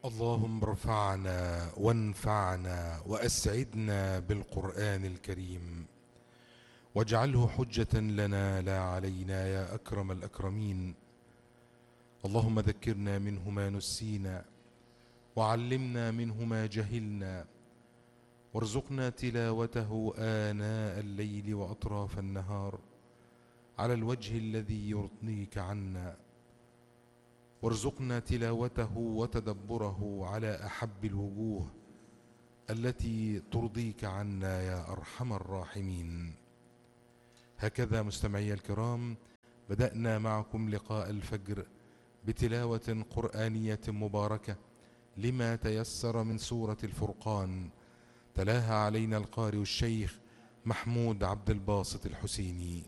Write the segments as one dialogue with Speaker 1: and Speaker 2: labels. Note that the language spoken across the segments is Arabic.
Speaker 1: اللهم ارفعنا وانفعنا وأسعدنا بالقرآن الكريم، واجعله حجة لنا لا علينا يا أكرم الأكرمين. اللهم ذكرنا منه ما نسينا، وعلمنا منه ما جهلنا، وارزقنا تلاوته آناء الليل وأطراف النهار على الوجه الذي يرضيك عنا، وارزقنا تلاوته وتدبره على أحب الوجوه التي ترضيك عنا يا أرحم الراحمين. هكذا مستمعي الكرام، بدأنا معكم لقاء الفجر بتلاوة قرآنية مباركة لما تيسر من سورة الفرقان، تلاها علينا القارئ الشيخ محمود عبد الباسط الحسيني.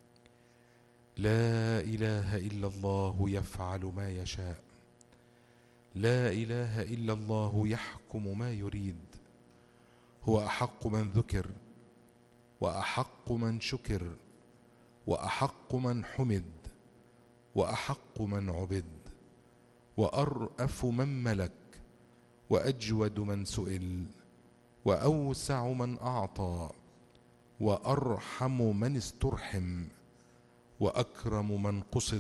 Speaker 1: لا إله إلا الله يفعل ما يشاء، لا إله إلا الله يحكم ما يريد، هو أحق من ذكر، وأحق من شكر، وأحق من حمد، وأحق من عبد، وأرأف من ملك، وأجود من سئل، وأوسع من أعطى، وأرحم من استرحم، وأكرم من قصد،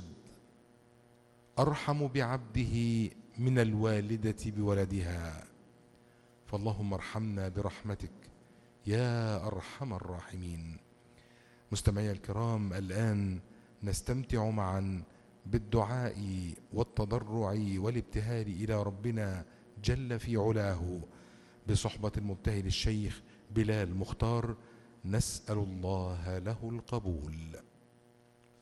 Speaker 1: أرحم بعبده من الوالدة بولدها. فاللهم ارحمنا برحمتك يا أرحم الراحمين. مستمعي الكرام، الآن نستمتع معا بالدعاء والتضرع والابتهال إلى ربنا جل في علاه بصحبة المبتهل الشيخ بلال مختار، نسأل الله له القبول.